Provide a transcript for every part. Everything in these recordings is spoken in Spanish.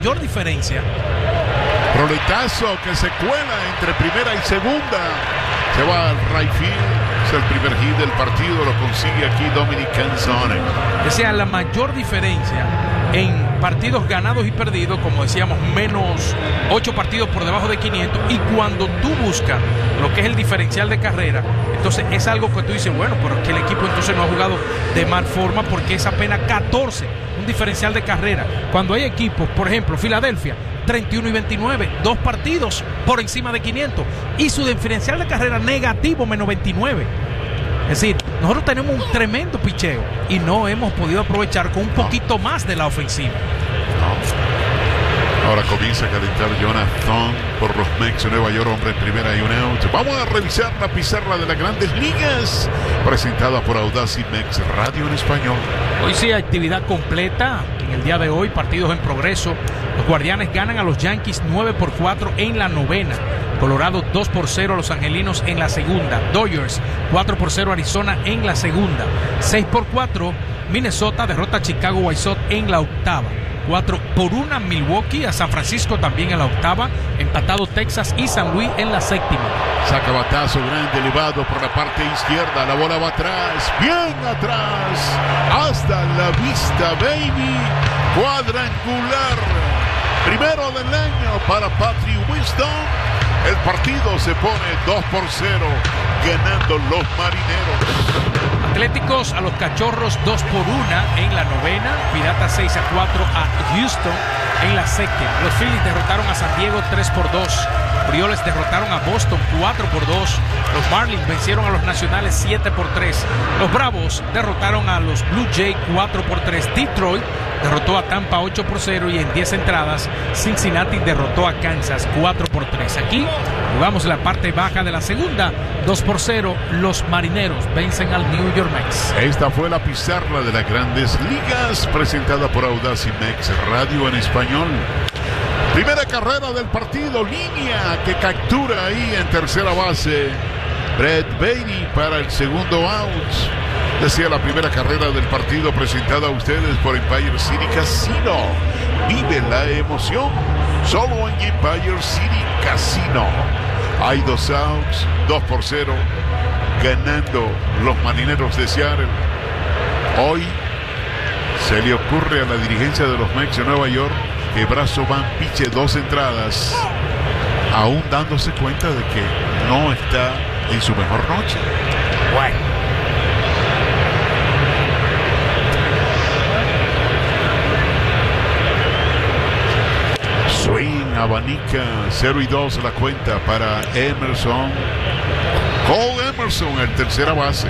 mayor diferencia. Roletazo que se cuela entre primera y segunda. Se va al right field. Es el primer hit del partido. Lo consigue aquí Dominic Canzone. Que sea la mayor diferencia en partidos ganados y perdidos, como decíamos, menos 8 partidos por debajo de 500. Y cuando tú buscas lo que es el diferencial de carrera, entonces es algo que tú dices, bueno, pero es que el equipo entonces no ha jugado de mal forma porque es apenas 14, un diferencial de carrera. Cuando hay equipos, por ejemplo, Filadelfia, 31 y 29, 2 partidos por encima de 500 y su diferencial de carrera negativo, menos 29. Es decir, nosotros tenemos un tremendo picheo y no hemos podido aprovechar con un poquito más de la ofensiva. Ahora comienza a calentar Jonathan por los Mets de Nueva York, hombre en primera y un out. Vamos a revisar la pizarra de las Grandes Ligas, presentada por Audacy Mex Radio en español. Hoy sí, actividad completa. En el día de hoy, partidos en progreso. Los Guardianes ganan a los Yankees 9-4 en la novena. Colorado 2-0 a los Angelinos en la segunda. Dodgers 4-0 a Arizona en la segunda. 6-4 Minnesota derrota a Chicago White Sox en la octava. 4-1 Milwaukee a San Francisco también en la octava. Empatado Texas y San Luis en la séptima. Saca batazo grande, elevado por la parte izquierda. La bola va atrás, bien atrás. Hasta la vista, baby. Cuadrangular. Primero del año para Patrick Wisdom. El partido se pone 2-0, ganando los Marineros. Atléticos a los Cachorros 2-1 en la novena. Piratas 6-4 a Houston en la séptima. Los Phillies derrotaron a San Diego 3-2. Orioles derrotaron a Boston 4-2. Los Marlins vencieron a los Nacionales 7-3. Los Bravos derrotaron a los Blue Jays 4-3. Detroit derrotó a Tampa 8-0 y en 10 entradas Cincinnati derrotó a Kansas 4-3. Aquí jugamos la parte baja de la segunda. 2-0 los Marineros vencen al New York Mets. Esta fue la pizarra de las Grandes Ligas, presentada por Audacy Mex Radio en español. Primera carrera del partido, línea que captura ahí en tercera base Brett Baty para el segundo out. Decía la primera carrera del partido, presentada a ustedes por Empire City Casino. Vive la emoción solo en Empire City Casino. Hay 2 outs, 2-0, ganando los Marineros de Seattle. Hoy se le ocurre a la dirigencia de los Mets de Nueva York que Brazo Van piche 2 entradas, aún dándose cuenta de que no está en su mejor noche. Bueno. Swing, abanica, 0-2 la cuenta para Emerson. Cole Emerson, el tercera base.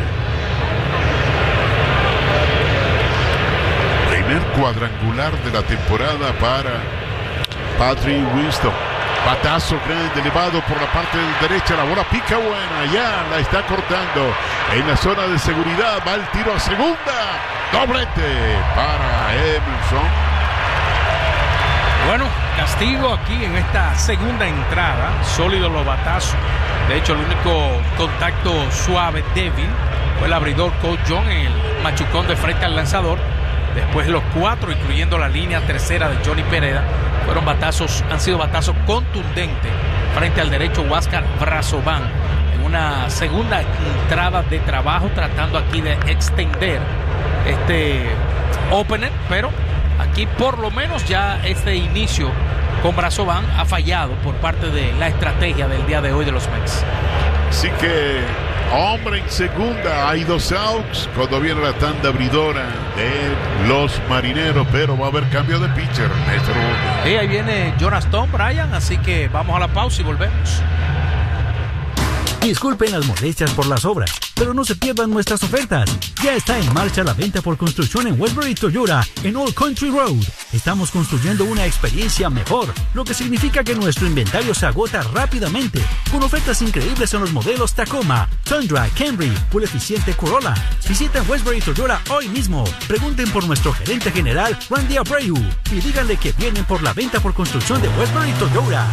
Primer cuadrangular de la temporada para Patrick Wisdom. Batazo grande, elevado por la parte derecha. La bola pica buena, ya la está cortando en la zona de seguridad. Va el tiro a segunda. Doblete para Emerson. Bueno, castigo aquí en esta segunda entrada. Sólido los batazos. De hecho, el único contacto suave, débil, fue el abridor Cole John en el machucón de frente al lanzador. Después los 4, incluyendo la línea tercera de Johnny Pereda, han sido batazos contundentes frente al derecho Huáscar Brazoban. En una segunda entrada de trabajo, tratando aquí de extender este opener, pero aquí por lo menos ya este inicio con Brazoban ha fallado por parte de la estrategia del día de hoy de los Mets. Así que hombre en segunda, hay 2 outs cuando viene la tanda abridora de los Marineros, pero va a haber cambio de pitcher. Y ahí viene Jonathan, Brian, así que vamos a la pausa y volvemos. Disculpen las molestias por las obras, pero no se pierdan nuestras ofertas. Ya está en marcha la venta por construcción en Westbury Toyota en Old Country Road. Estamos construyendo una experiencia mejor, lo que significa que nuestro inventario se agota rápidamente, con ofertas increíbles en los modelos Tacoma, Tundra, Camry, full eficiente Corolla. Visiten Westbury Toyota hoy mismo. Pregunten por nuestro gerente general, Randy Abreu, y díganle que vienen por la venta por construcción de Westbury Toyota.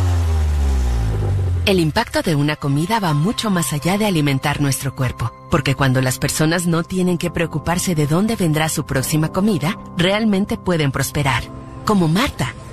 El impacto de una comida va mucho más allá de alimentar nuestro cuerpo, porque cuando las personas no tienen que preocuparse de dónde vendrá su próxima comida, realmente pueden prosperar. Como Marta,